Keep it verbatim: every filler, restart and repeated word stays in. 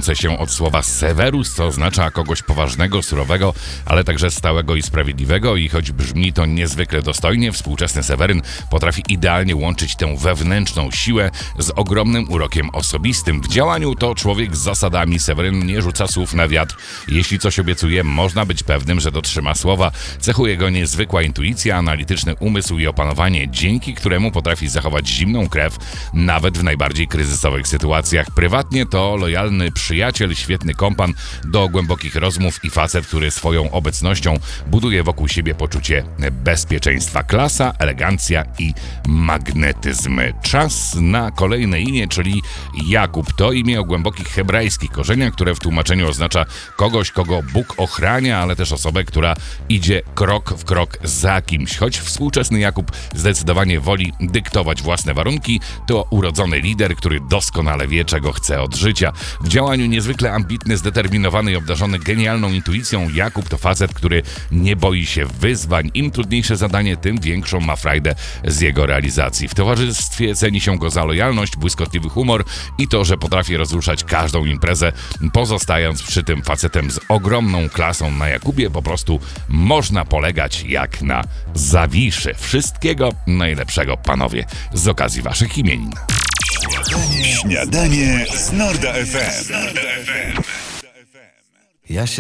wywodzące się od słowa Severus, co oznacza kogoś poważnego, surowego, ale także stałego i sprawiedliwego, i choć brzmi to niezwykle dostojnie, współczesny Seweryn potrafi idealnie łączyć tę wewnętrzną siłę z ogromnym urokiem osobistym. W działaniu to człowiek z zasadami. Seweryn nie rzuca słów na wiatr. Jeśli coś obiecuje, można być pewnym, że dotrzyma słowa. Cechuje go niezwykła intuicja, analityczny umysł i opanowanie, dzięki któremu potrafi zachować zimną krew nawet w najbardziej kryzysowych sytuacjach. Prywatnie to lojalny przyjaciel, świetny kompan do głębokich rozmów i facet, który swoją obecnością buduje wokół siebie poczucie bezpieczeństwa. Klasa, elegancja i magnetyzm. Czas na kolejne imię, czyli Jakub. To imię o głębokich hebrajskich korzeniach, które w tłumaczeniu oznacza kogoś, kogo Bóg ochrania, ale też osobę, która idzie krok w krok za kimś. Choć współczesny Jakub zdecydowanie woli dyktować własne warunki, to urodzony lider, który doskonale wie, czego chce od życia. W działaniu niezwykle ambitny, zdeterminowany i obdarzony genialną intuicją, Jakub to facet, który nie boi się wyzwań. Im trudniejsze zadanie, tym większą ma frajdę z jego realizacji. W towarzystwie ceni się go za lojalność, błyskotliwy humor i to, że potrafi rozruszać każdą imprezę, pozostając przy tym facetem z ogromną klasą. Na Jakubie po prostu można polegać jak na Zawiszy. Wszystkiego najlepszego, panowie, z okazji waszych imienin. Śniadanie z Norda F M. Ja się